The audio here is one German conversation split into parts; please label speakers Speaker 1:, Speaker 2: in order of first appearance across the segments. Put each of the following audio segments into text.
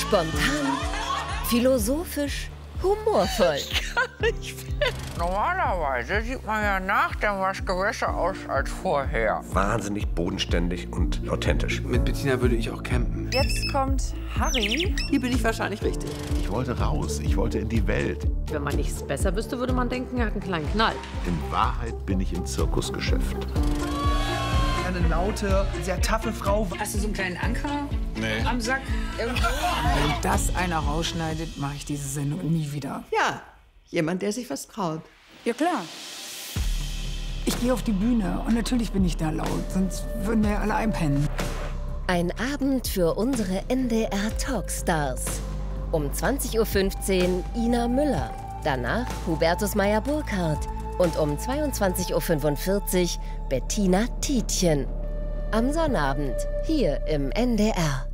Speaker 1: Spontan, philosophisch, humorvoll.
Speaker 2: Normalerweise sieht man ja nach dem Waschen besser aus als vorher.
Speaker 3: Wahnsinnig bodenständig und authentisch.
Speaker 4: Mit Bettina würde ich auch campen.
Speaker 5: Jetzt kommt Harry.
Speaker 4: Hier bin ich wahrscheinlich richtig.
Speaker 6: Ich wollte raus, ich wollte in die Welt.
Speaker 7: Wenn man nichts besser wüsste, würde man denken, er hat einen kleinen Knall.
Speaker 6: In Wahrheit bin ich im Zirkusgeschäft.
Speaker 8: Eine laute, sehr taffe Frau.
Speaker 5: Hast du so einen kleinen Anker am Sack? Irgendwo?
Speaker 9: Wenn das einer rausschneidet, mache ich diese Sendung nie wieder.
Speaker 10: Ja, jemand, der sich was traut.
Speaker 5: Ja, klar.
Speaker 9: Ich gehe auf die Bühne und natürlich bin ich da laut, sonst würden wir ja alle einpennen.
Speaker 1: Ein Abend für unsere NDR Talkstars. Um 20:15 Uhr Ina Müller. Danach Hubertus Meyer-Burkhardt. Und um 22:45 Uhr Bettina Tietjen. Am Sonnabend hier im NDR.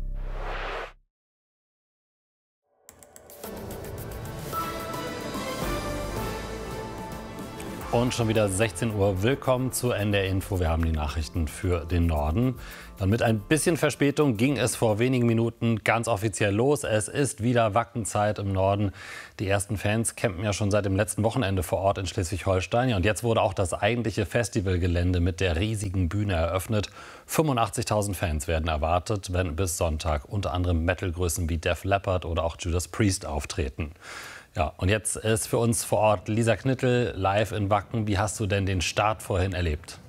Speaker 11: Und schon wieder 16 Uhr. Willkommen zu NDR Info. Wir haben die Nachrichten für den Norden. Und mit ein bisschen Verspätung ging es vor wenigen Minuten ganz offiziell los. Es ist wieder Wackenzeit im Norden. Die ersten Fans campen ja schon seit dem letzten Wochenende vor Ort in Schleswig-Holstein. Und jetzt wurde auch das eigentliche Festivalgelände mit der riesigen Bühne eröffnet. 85.000 Fans werden erwartet, wenn bis Sonntag unter anderem Metal-Größen wie Def Leppard oder auch Judas Priest auftreten. Ja, und jetzt ist für uns vor Ort Lisa Knittel live in Wacken. Wie hast du denn den Start vorhin erlebt?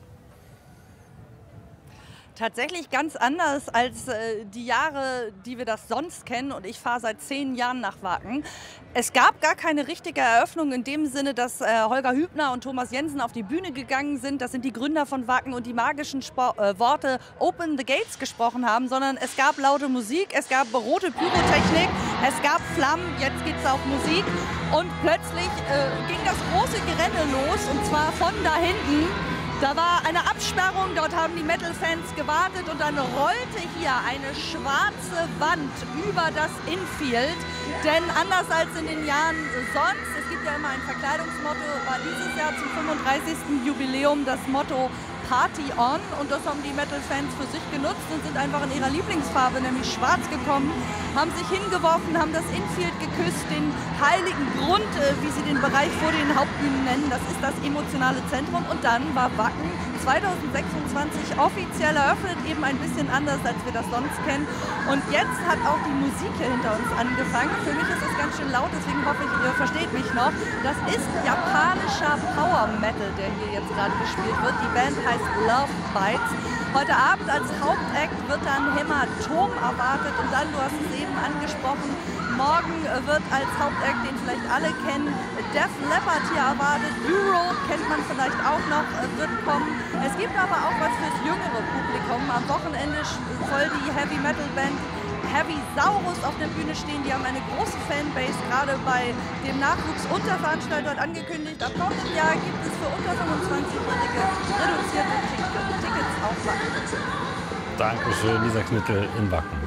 Speaker 12: Tatsächlich ganz anders als die Jahre, die wir das sonst kennen. Und ich fahre seit 10 Jahren nach Wacken. Es gab gar keine richtige Eröffnung in dem Sinne, dass Holger Hübner und Thomas Jensen auf die Bühne gegangen sind. Das sind die Gründer von Wacken und die magischen Worte Open the Gates gesprochen haben. Sondern es gab laute Musik, es gab rote Pyrotechnik, es gab Flammen, jetzt gibt es auch Musik. Und plötzlich ging das große Gerenne los und zwar von da hinten. Da war eine Absperrung, dort haben die Metal-Fans gewartet und dann rollte hier eine schwarze Wand über das Infield. Denn anders als in den Jahren sonst, es gibt ja immer ein Verkleidungsmotto, war dieses Jahr zum 35. Jubiläum das Motto Party on. Und das haben die Metal-Fans für sich genutzt und sind einfach in ihrer Lieblingsfarbe, nämlich schwarz, gekommen, haben sich hingeworfen, haben das Infield geküsst, den heiligen Grund, wie sie den Bereich vor den Hauptbühnen nennen. Das ist das emotionale Zentrum. Und dann war Wacken 2026 offiziell eröffnet, eben ein bisschen anders, als wir das sonst kennen. Und jetzt hat auch die Musik hier hinter uns angefangen. Für mich ist es ganz schön laut, deswegen hoffe ich, ihr versteht mich noch. Das ist japanischer Power Metal, der hier jetzt gerade gespielt wird. Die Band heißt Love Bites. Heute Abend als Hauptakt wird dann Hämatom erwartet und dann, du hast es eben angesprochen, morgen wird als Hauptakt, den vielleicht alle kennen, Def Leppard hier erwartet. Euro kennt man vielleicht auch noch, wird kommen. Es gibt aber auch was fürs jüngere Publikum. Am Wochenende soll die Heavy Metal Band Heavy Saurus auf der Bühne stehen. Die haben eine große Fanbase, gerade bei dem Nachwuchs und der Veranstaltung angekündigt. Ab kommenden Jahr gibt es für unter 25-Jährige reduzierte Tickets auf Wacken.
Speaker 11: Dankeschön, Lisa Knittel in Wacken.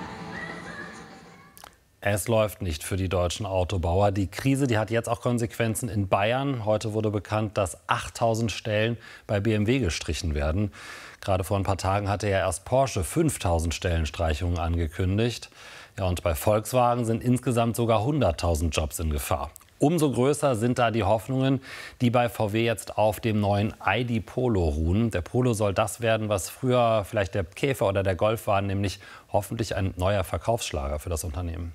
Speaker 11: Es läuft nicht für die deutschen Autobauer. Die Krise, die hat jetzt auch Konsequenzen in Bayern. Heute wurde bekannt, dass 8.000 Stellen bei BMW gestrichen werden. Gerade vor ein paar Tagen hatte ja erst Porsche 5.000 Stellenstreichungen angekündigt. Ja, und bei Volkswagen sind insgesamt sogar 100.000 Jobs in Gefahr. Umso größer sind da die Hoffnungen, die bei VW jetzt auf dem neuen ID Polo ruhen. Der Polo soll das werden, was früher vielleicht der Käfer oder der Golf waren, nämlich hoffentlich ein neuer Verkaufsschlager für das Unternehmen.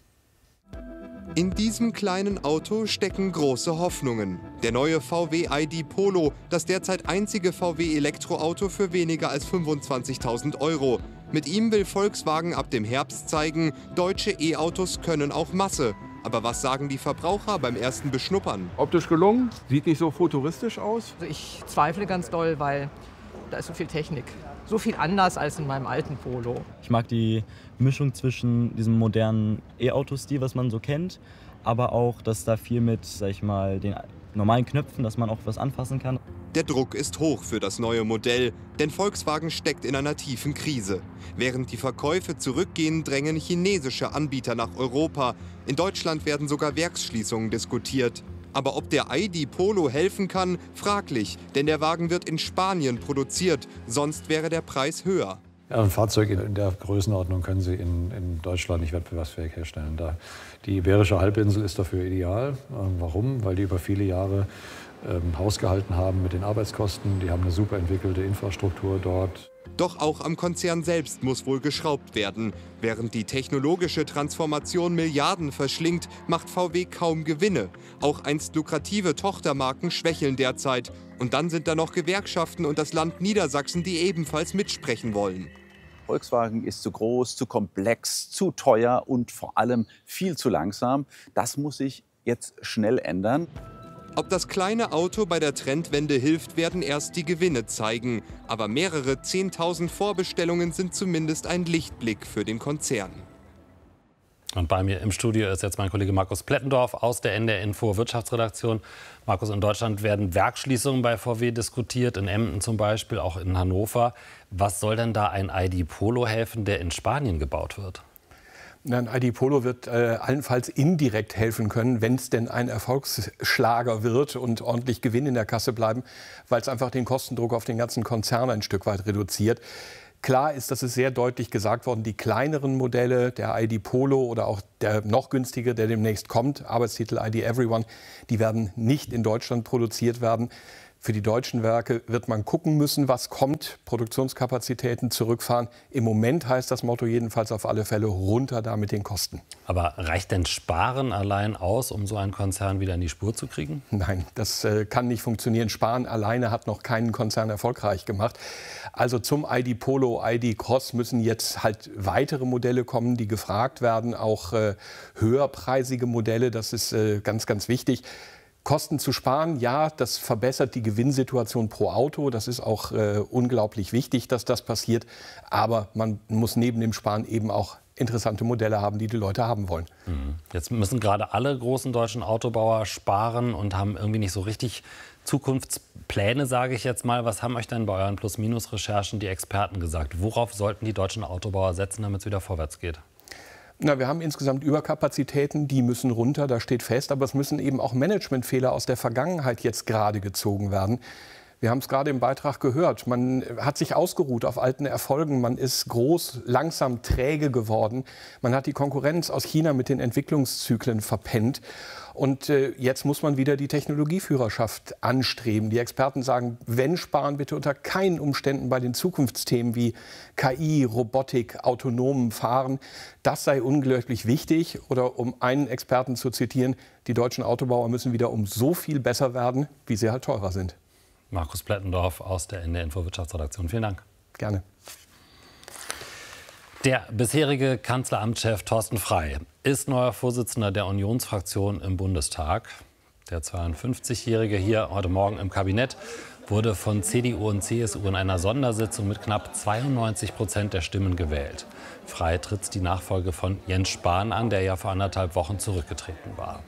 Speaker 13: In diesem kleinen Auto stecken große Hoffnungen. Der neue VW ID Polo, das derzeit einzige VW-Elektroauto für weniger als 25.000 €. Mit ihm will Volkswagen ab dem Herbst zeigen, deutsche E-Autos können auch Masse. Aber was sagen die Verbraucher beim ersten Beschnuppern?
Speaker 14: Optisch gelungen, sieht nicht so futuristisch aus.
Speaker 15: Also ich zweifle ganz doll, weil da ist so viel Technik. So viel anders als in meinem alten Polo.
Speaker 16: Ich mag die Mischung zwischen diesem modernen E-Auto-Stil, was man so kennt, aber auch, dass da viel mit, sag ich mal, den normalen Knöpfen, dass man auch was anfassen kann.
Speaker 13: Der Druck ist hoch für das neue Modell, denn Volkswagen steckt in einer tiefen Krise. Während die Verkäufe zurückgehen, drängen chinesische Anbieter nach Europa. In Deutschland werden sogar Werksschließungen diskutiert. Aber ob der ID Polo helfen kann, fraglich, denn der Wagen wird in Spanien produziert, sonst wäre der Preis höher.
Speaker 17: Ja, ein Fahrzeug in der Größenordnung können Sie in Deutschland nicht wettbewerbsfähig herstellen. Die Iberische Halbinsel ist dafür ideal. Warum? Weil die über viele Jahre Haus gehalten haben mit den Arbeitskosten. Die haben eine super entwickelte Infrastruktur dort.
Speaker 13: Doch auch am Konzern selbst muss wohl geschraubt werden. Während die technologische Transformation Milliarden verschlingt, macht VW kaum Gewinne. Auch einst lukrative Tochtermarken schwächeln derzeit. Und dann sind da noch Gewerkschaften und das Land Niedersachsen, die ebenfalls mitsprechen wollen.
Speaker 18: Volkswagen ist zu groß, zu komplex, zu teuer und vor allem viel zu langsam. Das muss sich jetzt schnell ändern.
Speaker 13: Ob das kleine Auto bei der Trendwende hilft, werden erst die Gewinne zeigen. Aber mehrere 10.000 Vorbestellungen sind zumindest ein Lichtblick für den Konzern.
Speaker 11: Und bei mir im Studio ist jetzt mein Kollege Markus Plettendorf aus der NDR Info Wirtschaftsredaktion. Markus, in Deutschland werden Werksschließungen bei VW diskutiert, in Emden zum Beispiel, auch in Hannover. Was soll denn da ein ID Polo helfen, der in Spanien gebaut wird?
Speaker 19: Ein ID Polo wird allenfalls indirekt helfen können, wenn es denn ein Erfolgsschlager wird und ordentlich Gewinn in der Kasse bleiben, weil es einfach den Kostendruck auf den ganzen Konzern ein Stück weit reduziert. Klar ist, dass es sehr deutlich gesagt worden, die kleineren Modelle, der ID Polo oder auch der noch günstige, der demnächst kommt, Arbeitstitel ID Everyone, die werden nicht in Deutschland produziert werden. Für die deutschen Werke wird man gucken müssen, was kommt, Produktionskapazitäten zurückfahren. Im Moment heißt das Motto jedenfalls auf alle Fälle runter da mit den Kosten.
Speaker 11: Aber reicht denn Sparen allein aus, um so einen Konzern wieder in die Spur zu kriegen?
Speaker 19: Nein, das kann nicht funktionieren. Sparen alleine hat noch keinen Konzern erfolgreich gemacht. Also zum ID Polo, ID Cross müssen jetzt halt weitere Modelle kommen, die gefragt werden, auch höherpreisige Modelle, das ist ganz, ganz wichtig. Kosten zu sparen, ja, das verbessert die Gewinnsituation pro Auto. Das ist auch unglaublich wichtig, dass das passiert. Aber man muss neben dem Sparen eben auch interessante Modelle haben, die die Leute haben wollen.
Speaker 11: Jetzt müssen gerade alle großen deutschen Autobauer sparen und haben irgendwie nicht so richtig Zukunftspläne, sage ich jetzt mal. Was haben euch denn bei euren Plus-Minus-Recherchen die Experten gesagt? Worauf sollten die deutschen Autobauer setzen, damit es wieder vorwärts geht?
Speaker 19: Na, wir haben insgesamt Überkapazitäten, die müssen runter, das steht fest. Aber es müssen eben auch Managementfehler aus der Vergangenheit jetzt gerade gezogen werden. Wir haben es gerade im Beitrag gehört. Man hat sich ausgeruht auf alten Erfolgen. Man ist groß, langsam, träge geworden. Man hat die Konkurrenz aus China mit den Entwicklungszyklen verpennt. Und jetzt muss man wieder die Technologieführerschaft anstreben. Die Experten sagen, wenn sparen, bitte unter keinen Umständen bei den Zukunftsthemen wie KI, Robotik, autonomen Fahren. Das sei unglaublich wichtig. Oder um einen Experten zu zitieren, die deutschen Autobauer müssen wieder um so viel besser werden, wie sie halt teurer sind.
Speaker 11: Markus Plettendorf aus der NDR Info Wirtschaftsredaktion. Vielen Dank.
Speaker 19: Gerne.
Speaker 11: Der bisherige Kanzleramtschef Thorsten Frey ist neuer Vorsitzender der Unionsfraktion im Bundestag. Der 52-Jährige hier heute Morgen im Kabinett wurde von CDU und CSU in einer Sondersitzung mit knapp 92% der Stimmen gewählt. Frey tritt die Nachfolge von Jens Spahn an, der ja vor 1,5 Wochen zurückgetreten war.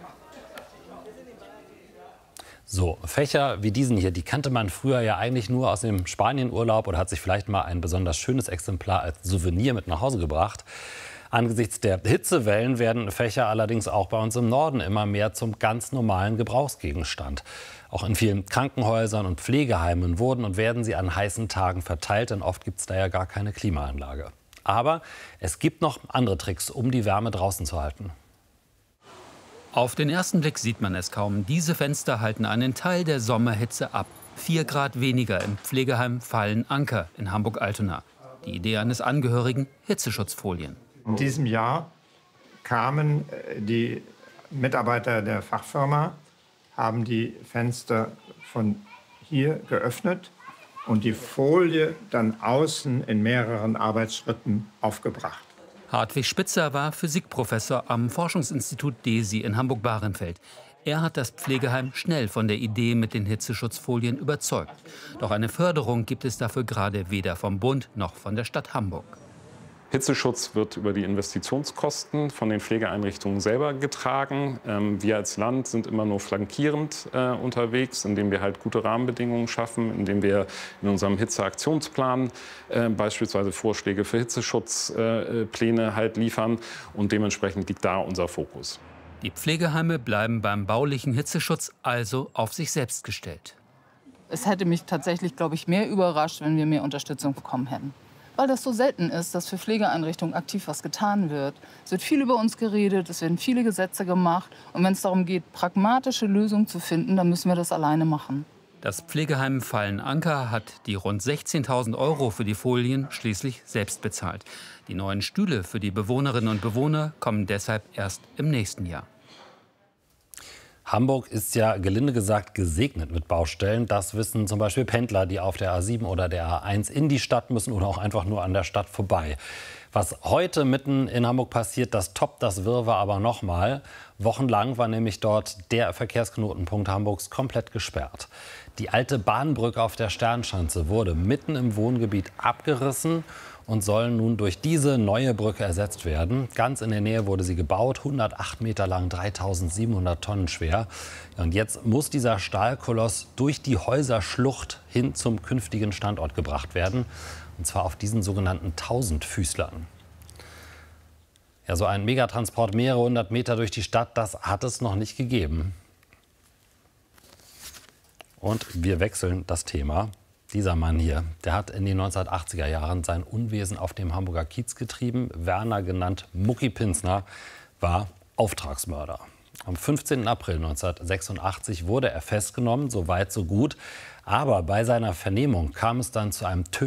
Speaker 11: So, Fächer wie diesen hier, die kannte man früher ja eigentlich nur aus dem Spanienurlaub oder hat sich vielleicht mal ein besonders schönes Exemplar als Souvenir mit nach Hause gebracht. Angesichts der Hitzewellen werden Fächer allerdings auch bei uns im Norden immer mehr zum ganz normalen Gebrauchsgegenstand. Auch in vielen Krankenhäusern und Pflegeheimen wurden und werden sie an heißen Tagen verteilt, denn oft gibt es da ja gar keine Klimaanlage. Aber es gibt noch andere Tricks, um die Wärme draußen zu halten.
Speaker 20: Auf den ersten Blick sieht man es kaum. Diese Fenster halten einen Teil der Sommerhitze ab. 4 Grad weniger im Pflegeheim Fallen-Anker in Hamburg-Altona. Die Idee eines Angehörigen: Hitzeschutzfolien.
Speaker 21: In diesem Jahr kamen die Mitarbeiter der Fachfirma, haben die Fenster von hier geöffnet und die Folie dann außen in mehreren Arbeitsschritten aufgebracht.
Speaker 20: Hartwig Spitzer war Physikprofessor am Forschungsinstitut DESI in Hamburg-Bahrenfeld. Er hat das Pflegeheim schnell von der Idee mit den Hitzeschutzfolien überzeugt. Doch eine Förderung gibt es dafür gerade weder vom Bund noch von der Stadt Hamburg.
Speaker 22: Hitzeschutz wird über die Investitionskosten von den Pflegeeinrichtungen selber getragen. Wir als Land sind immer nur flankierend unterwegs, indem wir halt gute Rahmenbedingungen schaffen, indem wir in unserem Hitzeaktionsplan beispielsweise Vorschläge für Hitzeschutzpläne halt liefern. Und dementsprechend liegt da unser Fokus.
Speaker 20: Die Pflegeheime bleiben beim baulichen Hitzeschutz also auf sich selbst gestellt.
Speaker 5: Es hätte mich tatsächlich, glaube ich, mehr überrascht, wenn wir mehr Unterstützung bekommen hätten.
Speaker 2: weil das so selten ist, dass für Pflegeeinrichtungen aktiv was getan wird. Es wird viel über uns geredet, es werden viele Gesetze gemacht. Und wenn es darum geht, pragmatische Lösungen zu finden, dann müssen wir das alleine machen.
Speaker 20: Das Pflegeheim Fallen-Anker hat die rund 16.000 € für die Folien schließlich selbst bezahlt. Die neuen Stühle für die Bewohnerinnen und Bewohner kommen deshalb erst im nächsten Jahr.
Speaker 11: Hamburg ist ja gelinde gesagt gesegnet mit Baustellen. Das wissen zum Beispiel Pendler, die auf der A7 oder der A1 in die Stadt müssen oder auch einfach nur an der Stadt vorbei. Was heute mitten in Hamburg passiert, das toppt das Wirrwarr aber noch mal. Wochenlang war nämlich dort der Verkehrsknotenpunkt Hamburgs komplett gesperrt. Die alte Bahnbrücke auf der Sternschanze wurde mitten im Wohngebiet abgerissen und soll nun durch diese neue Brücke ersetzt werden. Ganz in der Nähe wurde sie gebaut, 108 Meter lang, 3.700 Tonnen schwer. Und jetzt muss dieser Stahlkoloss durch die Häuserschlucht hin zum künftigen Standort gebracht werden. Und zwar auf diesen sogenannten Tausendfüßlern. Ja, so ein Megatransport mehrere hundert Meter durch die Stadt, das hat es noch nicht gegeben. Und wir wechseln das Thema. Dieser Mann hier, der hat in den 1980er Jahren sein Unwesen auf dem Hamburger Kiez getrieben. Werner, genannt Mucki Pinzner, war Auftragsmörder. Am 15. April 1986 wurde er festgenommen, so weit, so gut. Aber bei seiner Vernehmung kam es dann zu einem